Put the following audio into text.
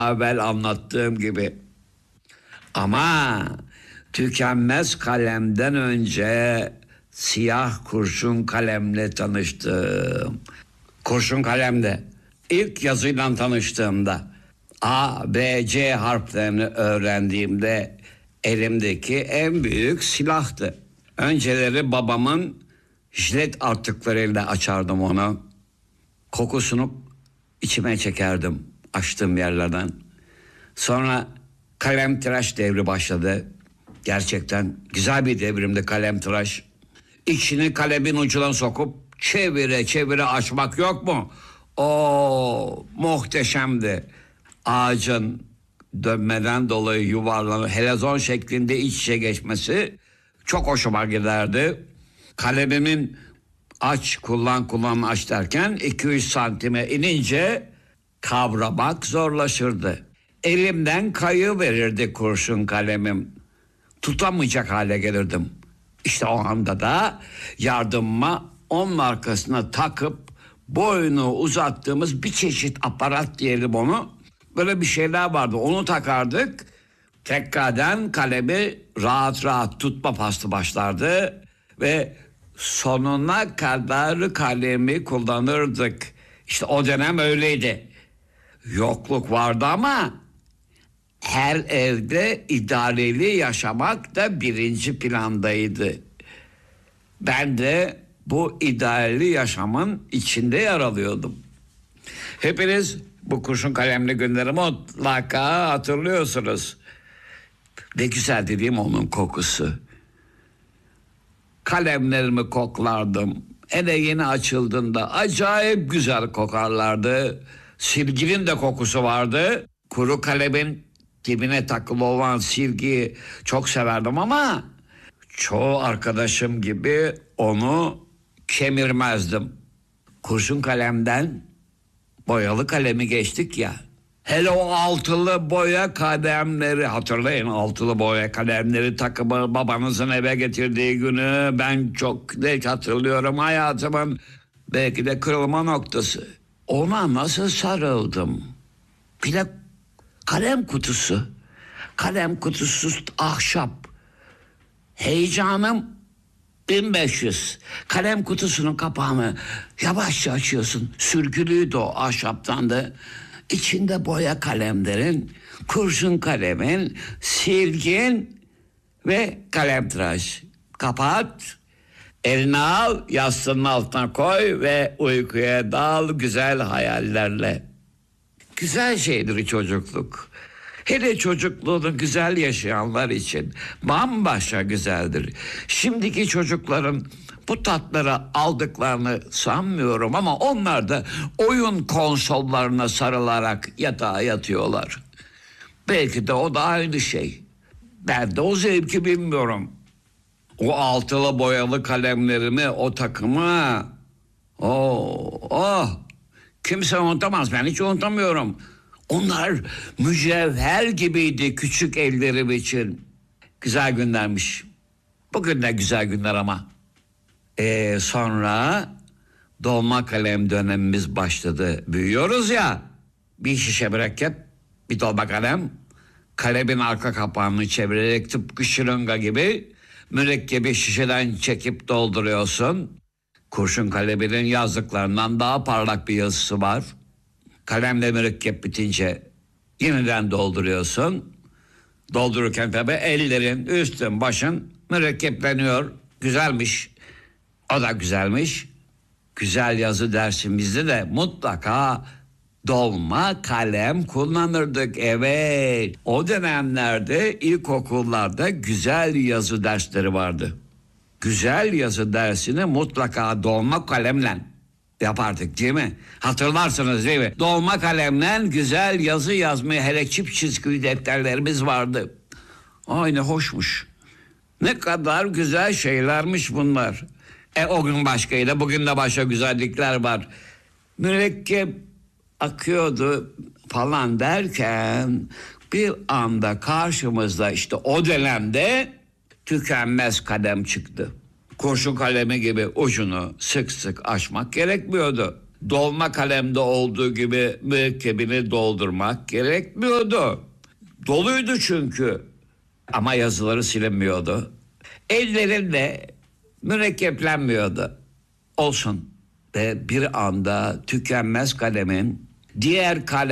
evvel anlattığım gibi. Ama tükenmez kalemden önce siyah kurşun kalemle tanıştım. Kurşun kalemde ilk yazıyla tanıştığımda A, B, C harflerini öğrendiğimde elimdeki en büyük silahtı. Önceleri babamın jilet artıklarıyla açardım onu. Kokusunu içime çekerdim açtığım yerlerden. Sonra kalem tıraş devri başladı. Gerçekten güzel bir devrimdi kalem tıraş. İçini kalemin ucuna sokup çevire çevire açmak yok mu? O muhteşemdi. Ağacın dönmeden dolayı yuvarlanıp helezon şeklinde iç içe geçmesi çok hoşuma giderdi. Kalemimin kullan aç derken 2-3 santime inince kavramak zorlaşırdı. Elimden kayıverirdi kurşun kalemim. Tutamayacak hale gelirdim. İşte o anda da yardımıma onun arkasına takıp boyunu uzattığımız bir çeşit aparat diyelim onu. Böyle bir şeyler vardı, onu takardık. Tekkaden kalemi rahat rahat tutma faslı başlardı ve sonuna kadar kalemi kullanırdık. İşte o dönem öyleydi. Yokluk vardı ama her evde idareli yaşamak da birinci plandaydı. Ben de bu idareli yaşamın içinde yer alıyordum. Hepiniz bu kurşun kalemli günleri mutlaka hatırlıyorsunuz. Ne güzel dediğim onun kokusu. Kalemlerimi koklardım. Hele yeni açıldığında acayip güzel kokarlardı. Silginin de kokusu vardı. Kuru kalemin dibine takılı olan silgiyi çok severdim ama çoğu arkadaşım gibi onu kemirmezdim. Kurşun kalemden boyalı kalemi geçtik ya. Hele o altılı boya kalemleri hatırlayın, altılı boya kalemleri takımı babanızın eve getirdiği günü ben çok net hatırlıyorum, hayatımın belki de kırılma noktası. Ona nasıl sarıldım. Bir de kalem kutusu ahşap. Heyecanım 1500. Kalem kutusunun kapağını yavaşça açıyorsun. Sürgülüydü o, ahşaptan da. İçinde boya kalemlerin, kurşun kalemin, silgin ve kalem tıraş. Kapat, elini al, yastığının altına koy ve uykuya dal güzel hayallerle. Güzel şeydir çocukluk. Hele çocukluğunu güzel yaşayanlar için bambaşka güzeldir. Şimdiki çocukların bu tatları aldıklarını sanmıyorum ama onlar da oyun konsollarına sarılarak yatağa yatıyorlar. Belki de o da aynı şey. Ben de o zevki bilmiyorum. O altılı boyalı kalemlerimi, o takımı, kimse unutamaz. Ben hiç unutamıyorum. Onlar mücevher gibiydi küçük ellerim için. Güzel günlermiş. Bugün de güzel günler ama. Sonra dolma kalem dönemimiz başladı. Büyüyoruz ya. Bir şişe mürekkep, bir dolma kalem. Kalemin arka kapağını çevirerek tıpkı şırınga gibi mürekkebi şişeden çekip dolduruyorsun. Kurşun kaleminin yazdıklarından daha parlak bir yazısı var. Kalemle mürekkep bitince yeniden dolduruyorsun. Doldururken tabii ellerin, üstün, başın mürekkepleniyor. Güzelmiş. O da güzelmiş. Güzel yazı dersimizde de mutlaka dolma kalem kullanırdık. Evet. O dönemlerde ilkokullarda güzel yazı dersleri vardı. Güzel yazı dersini mutlaka dolma kalemle yapardık değil mi? Hatırlarsınız değil mi? Dolma kalemle güzel yazı yazmayı, hele çift çizgili defterlerimiz vardı. Ay ne hoşmuş. Ne kadar güzel şeylermiş bunlar. O gün başkaydı, bugün de başka güzellikler var. Mürekkep akıyordu falan derken bir anda karşımızda işte o dönemde tükenmez kalem çıktı. Kurşun kalemi gibi ucunu sık sık açmak gerekmiyordu. dolma kalemde olduğu gibi mürekkebini doldurmak gerekmiyordu. Doluydu çünkü. Ama yazıları silinmiyordu. Ellerinde mürekkeplenmiyordu. Olsun. Ve bir anda tükenmez kalemin diğer kalem